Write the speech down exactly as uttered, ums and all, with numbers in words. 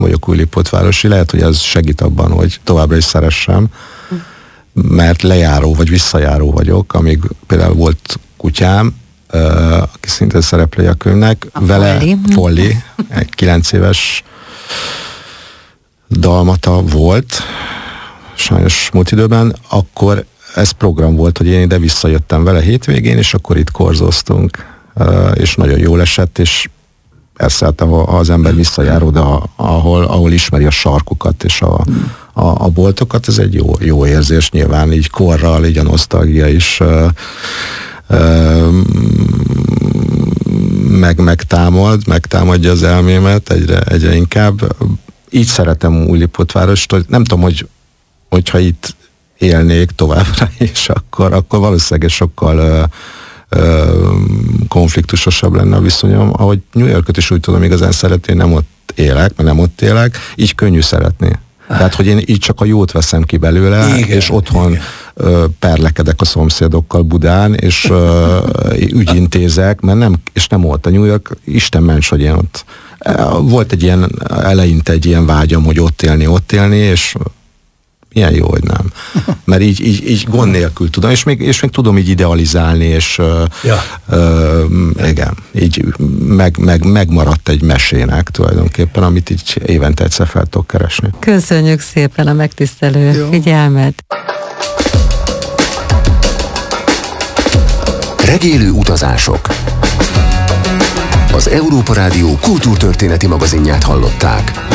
vagyok újlipótvárosi, lehet, hogy ez segít abban, hogy továbbra is szeressem, mert lejáró vagy visszajáró vagyok, amíg például volt kutyám, uh, aki szintén szereplője a könyvnek, a vele Folli. Folli, egy kilenc éves dalmata volt, sajnos múlt időben, akkor ez program volt, hogy én ide visszajöttem vele hétvégén, és akkor itt korzóztunk, uh, és nagyon jól esett, és persze, hát ha az ember visszajár oda, ahol, ahol ismeri a sarkukat és a, a, a boltokat, ez egy jó, jó érzés, nyilván így korral, így a nosztalgia is uh, uh, meg, megtámad, megtámadja az elmémet egyre, egyre inkább. Így szeretem Újlipótvárost, hogy nem tudom, hogy hogyha itt élnék továbbra, és akkor, akkor valószínűleg sokkal uh, konfliktusosabb lenne a viszonyom. Ahogy New Yorkot is úgy tudom igazán szeretni, nem ott élek, mert nem ott élek, így könnyű szeretni. Tehát, hogy én így csak a jót veszem ki belőle, igen, és otthon ö, perlekedek a szomszédokkal Budán, és ö, ügyintézek, mert nem, és nem volt a New York, Isten ments, hogy én ott. Volt egy ilyen, eleinte egy ilyen vágyam, hogy ott élni, ott élni, és ilyen jó, hogy nem. Mert így, így, így gond nélkül tudom, és még, és még tudom így idealizálni, és ja. uh, igen, így meg, meg, megmaradt egy mesének tulajdonképpen, amit így évente egyszer fel tudok keresni. Köszönjük szépen a megtisztelő jó. figyelmet. Regélő utazások. Az Európa Rádió kultúrtörténeti magazinját hallották.